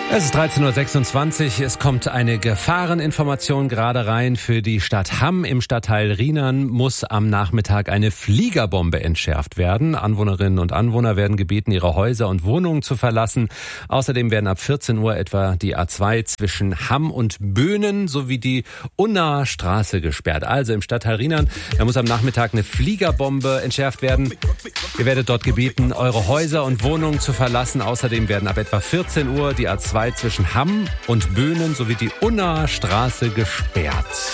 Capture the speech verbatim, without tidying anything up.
Es ist dreizehn Uhr sechsundzwanzig. Es kommt eine Gefahreninformation gerade rein für die Stadt Hamm. Im Stadtteil Rhienern muss am Nachmittag eine Fliegerbombe entschärft werden. Anwohnerinnen und Anwohner werden gebeten, ihre Häuser und Wohnungen zu verlassen. Außerdem werden ab vierzehn Uhr etwa die A zwei zwischen Hamm und Böhnen sowie die Unnaer Straße gesperrt. Also im Stadtteil Rhienern, da muss am Nachmittag eine Fliegerbombe entschärft werden. Ihr werdet dort gebeten, eure Häuser und Wohnungen zu verlassen. Außerdem werden ab etwa vierzehn Uhr die A zwei zwischen Hamm und Böhnen sowie die Unnaer Straße gesperrt.